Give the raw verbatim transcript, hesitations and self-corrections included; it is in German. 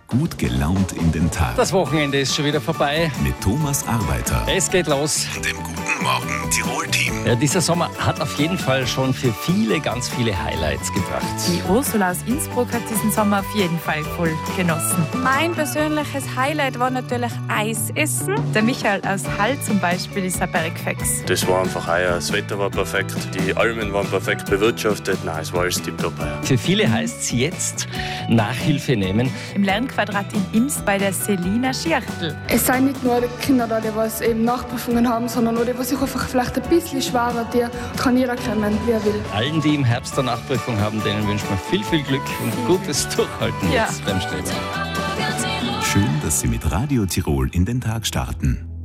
gut gelaunt in den Tag. Das Wochenende ist schon wieder vorbei. Mit Thomas Arbeiter Es geht los. und dem Guten Morgen Tirol-Team. Ja, dieser Sommer hat auf jeden Fall schon für viele ganz viele Highlights gebracht. Die Ursula aus Innsbruck hat diesen Sommer auf jeden Fall voll genossen. Mein persönliches Highlight war natürlich Eis essen. Der Michael aus Hall zum Beispiel ist ein Bergfex. Das war einfach heuer. Das Wetter war perfekt, die Almen waren perfekt bewirtschaftet. Nein, es war alles tipptopp heuer. Für viele heißt es jetzt Nachhilfe nehmen. Im Lernquadrat in Ims bei der Selina Schiertl. Es sind nicht nur die Kinder da, die was eben Nachprüfungen haben, sondern auch die, die sich einfach vielleicht ein bisschen schwerer, die kann jeder kommen, wie er will. Allen, die im Herbst eine Nachprüfung haben, denen wünschen wir viel, viel Glück und gutes Durchhalten Ja. jetzt beim Streber. Schön, dass Sie mit Radio Tirol in den Tag starten.